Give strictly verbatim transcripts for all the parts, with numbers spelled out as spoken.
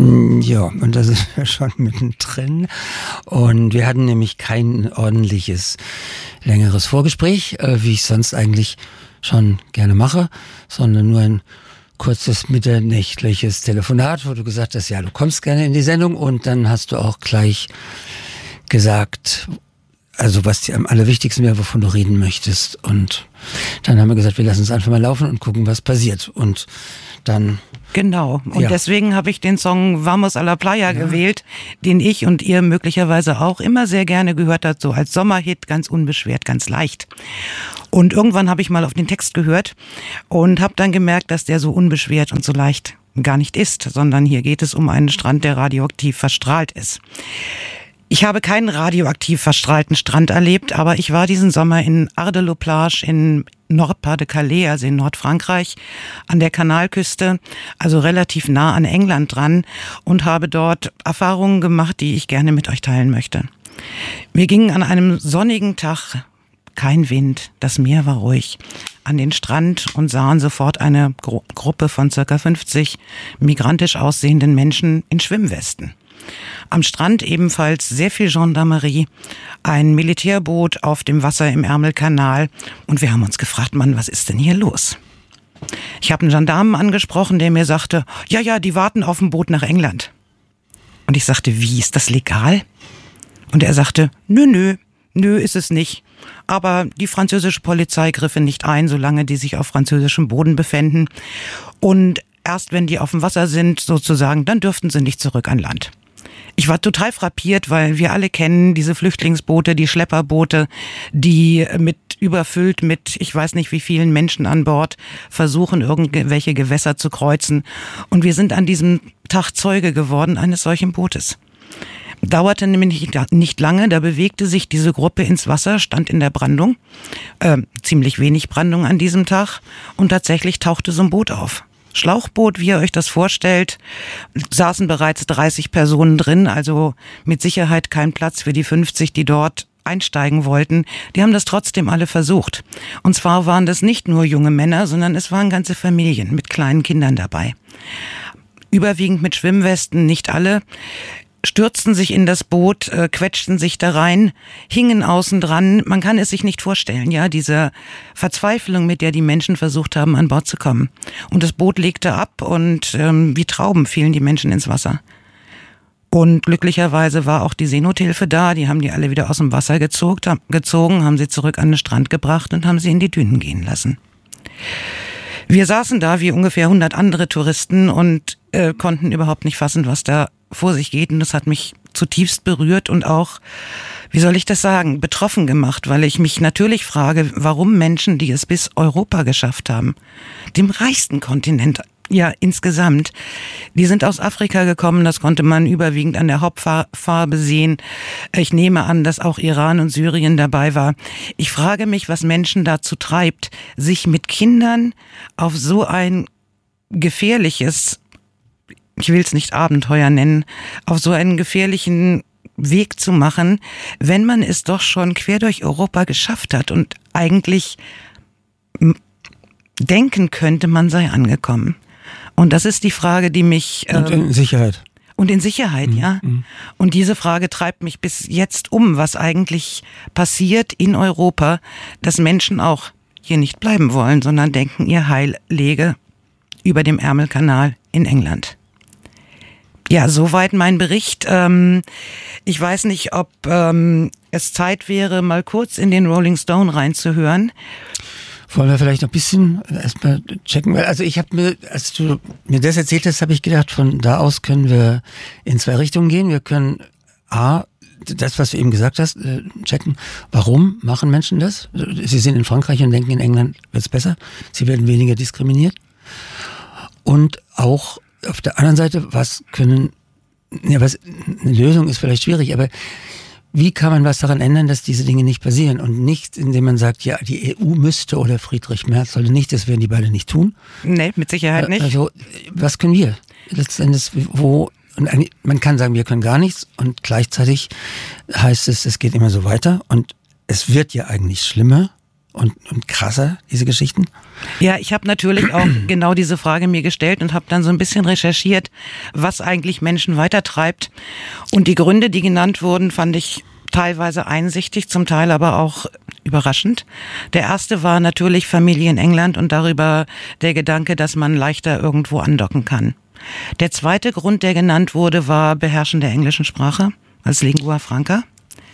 Ja, und da sind wir schon mittendrin. Und wir hatten nämlich kein ordentliches, längeres Vorgespräch, äh, wie ich sonst eigentlich schon gerne mache, sondern nur ein kurzes mitternächtliches Telefonat, wo du gesagt hast, ja, du kommst gerne in die Sendung, und dann hast du auch gleich gesagt, also was dir am allerwichtigsten wäre, wovon du reden möchtest. Und dann haben wir gesagt, wir lassen es einfach mal laufen und gucken, was passiert. Und dann... Genau. Und ja. deswegen habe ich den Song Vamos a la Playa ja. gewählt, den ich und ihr möglicherweise auch immer sehr gerne gehört habt, so als Sommerhit, ganz unbeschwert, ganz leicht. Und irgendwann habe ich mal auf den Text gehört und habe dann gemerkt, dass der so unbeschwert und so leicht gar nicht ist, sondern hier geht es um einen Strand, der radioaktiv verstrahlt ist. Ich habe keinen radioaktiv verstrahlten Strand erlebt, aber ich war diesen Sommer in Ardeloplage in Nord-Pas-de-Calais, also in Nordfrankreich, an der Kanalküste, also relativ nah an England dran, und habe dort Erfahrungen gemacht, die ich gerne mit euch teilen möchte. Wir gingen an einem sonnigen Tag, kein Wind, das Meer war ruhig, an den Strand und sahen sofort eine Gru- Gruppe von circa fünfzig migrantisch aussehenden Menschen in Schwimmwesten. Am Strand ebenfalls sehr viel Gendarmerie, ein Militärboot auf dem Wasser im Ärmelkanal, und wir haben uns gefragt, Mann, was ist denn hier los? Ich habe einen Gendarmen angesprochen, der mir sagte, ja, ja, die warten auf ein Boot nach England. Und ich sagte, wie, ist das legal? Und er sagte, nö, nö, nö ist es nicht. Aber die französische Polizei griffe nicht ein, solange die sich auf französischem Boden befänden. Und erst wenn die auf dem Wasser sind, sozusagen, dann dürften sie nicht zurück an Land. Ich war total frappiert, weil wir alle kennen diese Flüchtlingsboote, die Schlepperboote, die mit überfüllt mit, ich weiß nicht wie vielen Menschen an Bord, versuchen, irgendwelche Gewässer zu kreuzen. Und wir sind an diesem Tag Zeuge geworden eines solchen Bootes. Dauerte nämlich nicht lange, da bewegte sich diese Gruppe ins Wasser, stand in der Brandung, äh, ziemlich wenig Brandung an diesem Tag, und tatsächlich tauchte so ein Boot auf. Schlauchboot, wie ihr euch das vorstellt, saßen bereits dreißig Personen drin, also mit Sicherheit kein Platz für die fünfzig, die dort einsteigen wollten. Die haben das trotzdem alle versucht. Und zwar waren das nicht nur junge Männer, sondern es waren ganze Familien mit kleinen Kindern dabei. Überwiegend mit Schwimmwesten, nicht alle, stürzten sich in das Boot, äh, quetschten sich da rein, hingen außen dran. Man kann es sich nicht vorstellen, ja, diese Verzweiflung, mit der die Menschen versucht haben, an Bord zu kommen. Und das Boot legte ab, und ähm, wie Trauben fielen die Menschen ins Wasser. Und glücklicherweise war auch die Seenothilfe da. Die haben die alle wieder aus dem Wasser gezogen, gezogen, haben sie zurück an den Strand gebracht und haben sie in die Dünen gehen lassen. Wir saßen da wie ungefähr hundert andere Touristen und äh, konnten überhaupt nicht fassen, was da vor sich geht. Und das hat mich zutiefst berührt und auch, wie soll ich das sagen, betroffen gemacht, weil ich mich natürlich frage, warum Menschen, die es bis Europa geschafft haben, dem reichsten Kontinent, ja insgesamt, die sind aus Afrika gekommen, das konnte man überwiegend an der Hauptfarbe sehen. Ich nehme an, dass auch Iran und Syrien dabei war. Ich frage mich, was Menschen dazu treibt, sich mit Kindern auf so ein gefährliches, ich will es nicht Abenteuer nennen, auf so einen gefährlichen Weg zu machen, wenn man es doch schon quer durch Europa geschafft hat und eigentlich denken könnte, man sei angekommen. Und das ist die Frage, die mich... Und in ähm, Sicherheit. Und in Sicherheit, mhm. ja. Und diese Frage treibt mich bis jetzt um, was eigentlich passiert in Europa, dass Menschen auch hier nicht bleiben wollen, sondern denken, ihr Heil läge über dem Ärmelkanal in England. Ja, soweit mein Bericht. Ähm, ich weiß nicht, ob ähm, es Zeit wäre, mal kurz in den Rolling Stone reinzuhören. Wollen wir vielleicht noch ein bisschen erstmal checken? Also ich habe mir, als du mir das erzählt hast, habe ich gedacht, von da aus können wir in zwei Richtungen gehen. Wir können A, das, was du eben gesagt hast, checken. Warum machen Menschen das? Sie sind in Frankreich und denken, in England wird es besser. Sie werden weniger diskriminiert. Und auch auf der anderen Seite, was können, ja, was, eine Lösung ist vielleicht schwierig, aber wie kann man was daran ändern, dass diese Dinge nicht passieren? Und nicht, indem man sagt, ja, die E U müsste oder Friedrich Merz sollte nicht, das werden die beide nicht tun. Nee, mit Sicherheit nicht. Also, was können wir? Letztendlich, wo, und man kann sagen, wir können gar nichts, und gleichzeitig heißt es, es geht immer so weiter, und es wird ja eigentlich schlimmer. und, und krasser, diese Geschichten? Ja, ich habe natürlich auch genau diese Frage mir gestellt und habe dann so ein bisschen recherchiert, was eigentlich Menschen weitertreibt. Und die Gründe, die genannt wurden, fand ich teilweise einsichtig, zum Teil aber auch überraschend. Der erste war natürlich Familie in England und darüber der Gedanke, dass man leichter irgendwo andocken kann. Der zweite Grund, der genannt wurde, war Beherrschen der englischen Sprache als Lingua Franca.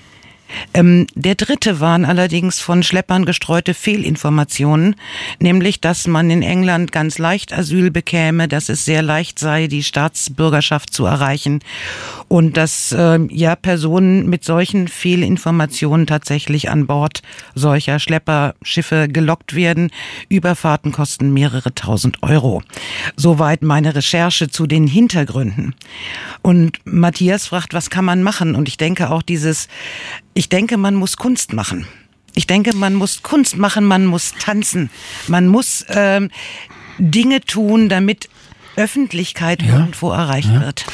Ähm, der dritte waren allerdings von Schleppern gestreute Fehlinformationen, nämlich, dass man in England ganz leicht Asyl bekäme, dass es sehr leicht sei, die Staatsbürgerschaft zu erreichen und dass äh, ja Personen mit solchen Fehlinformationen tatsächlich an Bord solcher Schlepperschiffe gelockt werden. Überfahrten kosten mehrere tausend Euro. Soweit meine Recherche zu den Hintergründen. Und Matthias fragt, was kann man machen? Und ich denke auch dieses Ich denke, man muss Kunst machen. Ich denke, man muss Kunst machen, man muss tanzen. Man muss ähm, Dinge tun, damit Öffentlichkeit ja. irgendwo erreicht ja. wird.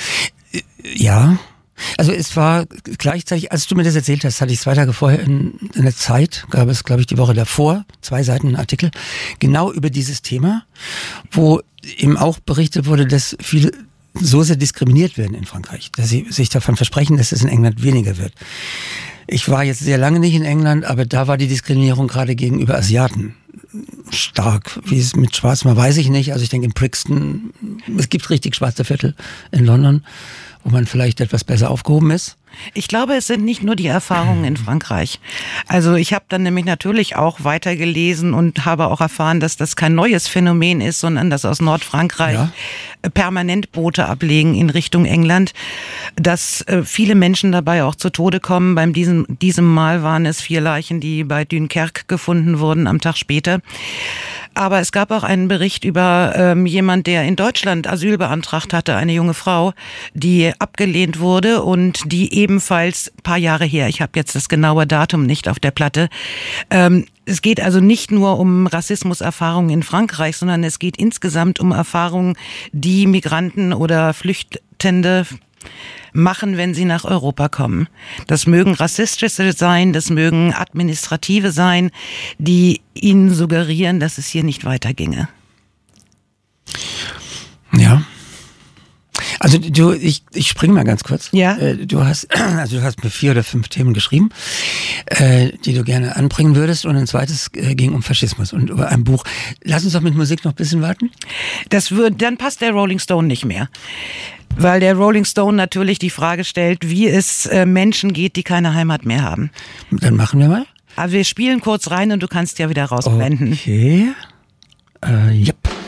Ja, also es war gleichzeitig, als du mir das erzählt hast, hatte ich zwei Tage vorher in, in der Zeit, gab es, glaube ich, die Woche davor, zwei Seiten Artikel, genau über dieses Thema, wo eben auch berichtet wurde, dass viele so sehr diskriminiert werden in Frankreich, dass sie sich davon versprechen, dass es in England weniger wird. Ich war jetzt sehr lange nicht in England, aber da war die Diskriminierung gerade gegenüber Asiaten stark. Wie es mit Schwarzen war, weiß ich nicht. Also ich denke in Brixton, es gibt richtig schwarze Viertel in London, wo man vielleicht etwas besser aufgehoben ist. Ich glaube, es sind nicht nur die Erfahrungen in Frankreich. Also ich habe dann nämlich natürlich auch weitergelesen und habe auch erfahren, dass das kein neues Phänomen ist, sondern dass aus Nordfrankreich ja. permanent Boote ablegen in Richtung England, dass äh, viele Menschen dabei auch zu Tode kommen. Beim diesem, diesem Mal waren es vier Leichen, die bei Dunkerque gefunden wurden am Tag später. Aber es gab auch einen Bericht über ähm, jemand, der in Deutschland Asyl beantragt hatte, eine junge Frau, die abgelehnt wurde und die ebenfalls ein paar Jahre her, ich habe jetzt das genaue Datum nicht auf der Platte, ähm, es geht also nicht nur um Rassismuserfahrungen in Frankreich, sondern es geht insgesamt um Erfahrungen, die Migranten oder Flüchtende machen, wenn sie nach Europa kommen. Das mögen rassistische sein, das mögen administrative sein, die ihnen suggerieren, dass es hier nicht weiterginge. Ja. Also du, ich, ich springe mal ganz kurz. Ja. Du hast, also du hast mir vier oder fünf Themen geschrieben, die du gerne anbringen würdest, und ein zweites ging um Faschismus und über ein Buch. Lass uns doch mit Musik noch ein bisschen warten. Das wird, dann passt der Rolling Stone nicht mehr. Weil der Rolling Stone natürlich die Frage stellt, wie es äh, Menschen geht, die keine Heimat mehr haben. Dann machen wir mal. Aber wir spielen kurz rein und du kannst ja wieder rausblenden. Okay. Äh, yep.